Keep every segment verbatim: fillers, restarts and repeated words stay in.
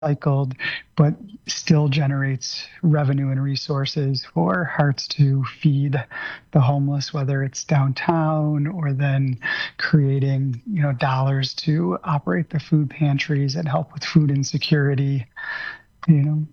recycled, but still generates revenue and resources for Hearts to feed the homeless, whether it's downtown or then creating, you know, dollars to operate the food pantries and help with food insecurity. You know,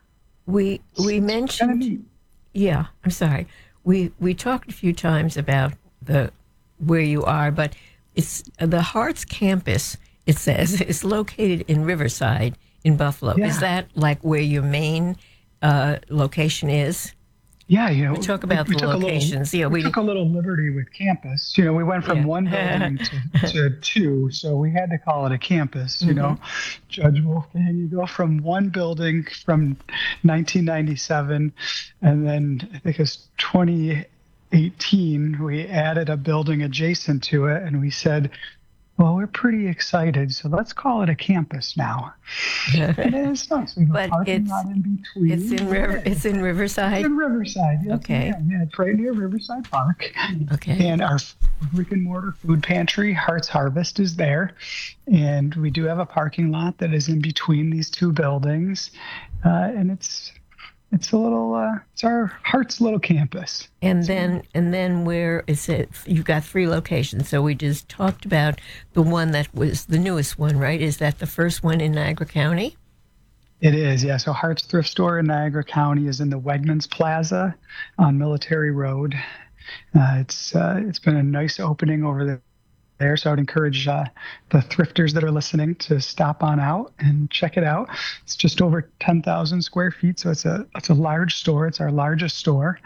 We we it's kind of mentioned, neat. yeah, I'm sorry. We we talked a few times about the where you are, but it's the Hearts campus. It says is located in Riverside in Buffalo. Is Yeah. that like where your main uh, location is? Yeah, you We know, talk we, about we the took a little locations. Yeah, we we took a little liberty with campus. You know, we went from one yeah. building to, to two, so we had to call it a campus. You hmm know, Judge Wolfgang, you go from one building from nineteen ninety-seven, and then I think it's twenty eighteen, we added a building adjacent to it, and we said, well, we're pretty excited, so let's call it a campus now. And it is nice. We have a But parking it's lot in it's between. in Yeah. River it's in It's Riverside. in Riverside. Yes, Okay. ma'am. Yeah, it's right near Riverside Park. Okay. And our brick and mortar food pantry, Hearts Harvest, is there. And we do have a parking lot that is in between these two buildings. Uh, and it's it's a little uh, it's our Hearts little campus. And So then, and then where is it? You've got three locations. So we just talked about the one that was the newest one, right? Is that the first one in Niagara County? it is, yeah. So Hearts Thrift Store in Niagara County is in the Wegmans Plaza on Military Road. Uh, it's uh, it's been a nice opening over there. there. So I would encourage uh, the thrifters that are listening to stop on out and check it out. It's just over ten thousand square feet, so it's a it's a large store. It's our largest store,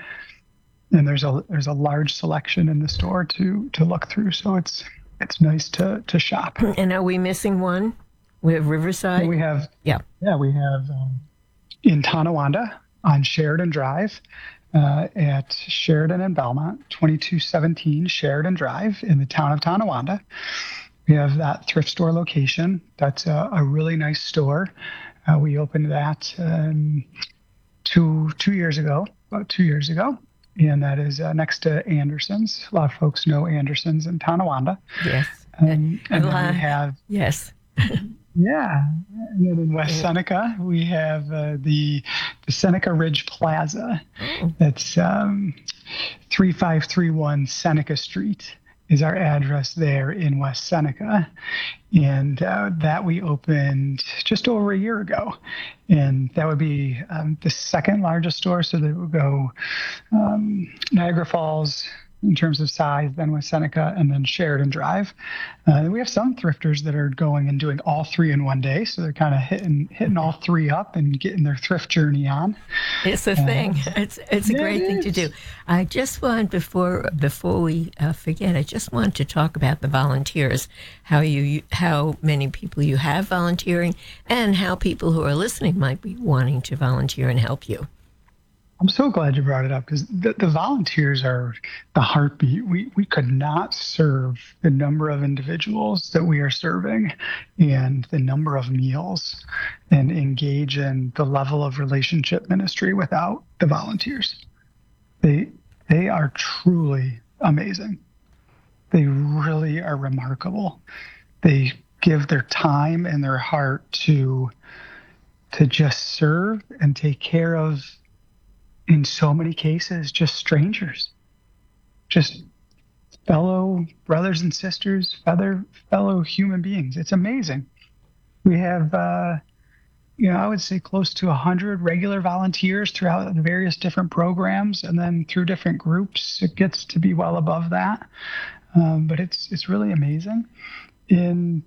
and there's a there's a large selection in the store to to look through. So it's it's nice to to shop. And are we missing one? We have And Riverside. we have Yeah. yeah we have um, in Tonawanda on Sheridan Drive. Uh, at Sheridan and Belmont, twenty-two seventeen Sheridan Drive in the town of Tonawanda. We have that thrift store location. That's a, a really nice store. Uh, we opened that um, two two years ago, about two years ago, and that is uh, next to Anderson's. A lot of folks know Anderson's in Tonawanda. Yes. Um, and then Uh, we have yes. yeah, and then in West Seneca we have uh, the the Seneca Ridge Plaza. Oh, That's um, three five three one Seneca Street is our address there in West Seneca. And uh, that we opened just over a year ago. And that would be um, the second largest store. So that would go um, Niagara Falls in terms of size, then West Seneca, and then Sheridan Drive. Uh, we have some thrifters that are going and doing all three in one day. So they're kind of hitting hitting all three up and getting their thrift journey on. it's a Uh, thing. It's it's a yeah, great thing it to do. is. I just want before before we uh, forget, I just want to talk about the volunteers. How you how many people you have volunteering, and how people who are listening might be wanting to volunteer and help you. I'm so glad you brought it up because the, the volunteers are the heartbeat. We we could not serve the number of individuals that we are serving and the number of meals and engage in the level of relationship ministry without the volunteers. They they are truly amazing. They really are remarkable. They give their time and their heart to to just serve and take care of, in so many cases, just strangers, just fellow brothers and sisters, fellow fellow human beings. It's amazing. We have, uh, you know, I would say close to a hundred regular volunteers throughout the various different programs, and then through different groups, it gets to be well above that. Um, but it's it's really amazing. In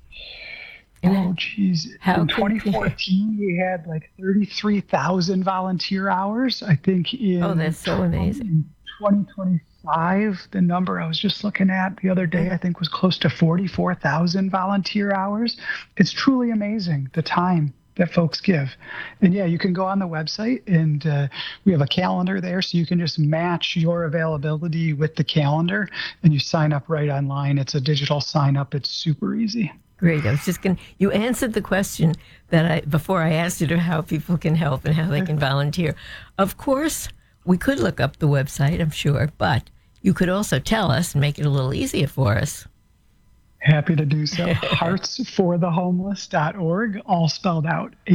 Oh, And geez. how In can twenty fourteen, we had like thirty-three thousand volunteer hours. I think oh, in that's so amazing. twenty twenty-five, the number I was just looking at the other day, I think was close to forty-four thousand volunteer hours. It's truly amazing the time that folks give. And yeah, you can go on the website and uh, we have a calendar there, so you can just match your availability with the calendar and you sign up right online. It's a digital sign up. It's super easy. Great. I was just going to, you answered the question that I, before I asked you to how people can help and how they can volunteer. Of course, we could look up the website, I'm sure, but you could also tell us and make it a little easier for us. Happy to do so. hearts for the homeless dot org, all spelled out.